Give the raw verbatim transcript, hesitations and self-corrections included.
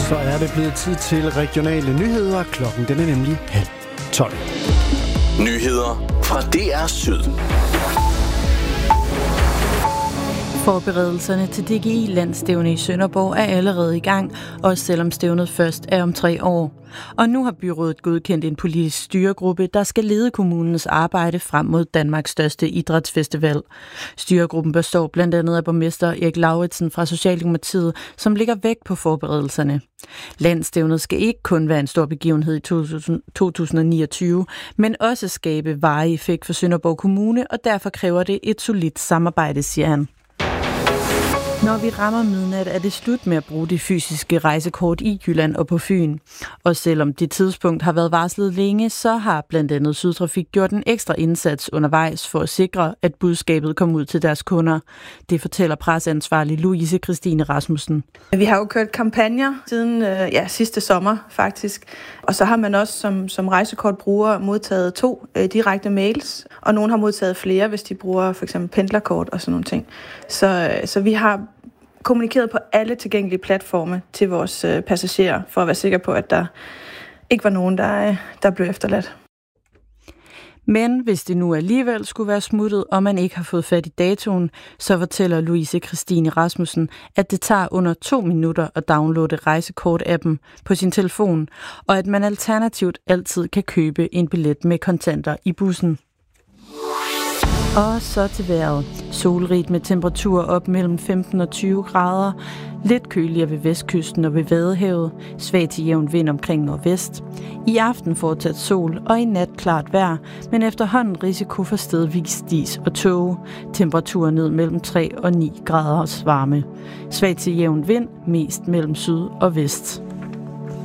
Så er det blevet tid til regionale nyheder. Klokken den er nemlig halv tolv. Nyheder fra D R Syd. Forberedelserne til D G I-landsstævne i Sønderborg er allerede i gang, også selvom stævnet først er om tre år. Og nu har byrådet godkendt en politisk styregruppe, der skal lede kommunens arbejde frem mod Danmarks største idrætsfestival. Styregruppen består blandt andet af borgmester Erik Lauritsen fra Socialdemokratiet, som ligger vægt på forberedelserne. Landsstævnet skal ikke kun være en stor begivenhed i to tusind og niogtyve, men også skabe varig effekt for Sønderborg Kommune, og derfor kræver det et solidt samarbejde, siger han. Når vi rammer midnat, er det slut med at bruge de fysiske rejsekort i Jylland og på Fyn. Og selvom det tidspunkt har været varslet længe, så har blandt andet Sydtrafik gjort en ekstra indsats undervejs for at sikre, at budskabet kommer ud til deres kunder. Det fortæller presseansvarlig Louise Christine Rasmussen. Vi har jo kørt kampagner siden ja, sidste sommer faktisk. Og så har man også som, som rejsekortbruger modtaget to øh, direkte mails, og nogen har modtaget flere, hvis de bruger for eksempel pendlerkort og sådan nogle ting. Så, så vi har kommunikeret på alle tilgængelige platforme til vores øh, passagerer, for at være sikker på, at der ikke var nogen, der, der blev efterladt. Men hvis det nu alligevel skulle være smuttet, og man ikke har fået fat i datoen, så fortæller Louise Christine Rasmussen, at det tager under to minutter at downloade rejsekort-appen på sin telefon, og at man alternativt altid kan købe en billet med kontanter i bussen. Og så til vejret. Solrigt med temperaturer op mellem femten og tyve grader. Lidt køligere ved vestkysten og ved Vadehavet. Svag til jævn vind omkring nordvest. I aften fortsat sol og i nat klart vejr, men efterhånden risiko for stedvis dis og tåge. Temperaturer ned mellem tre og ni graders varme. Svag til jævn vind, mest mellem syd og vest.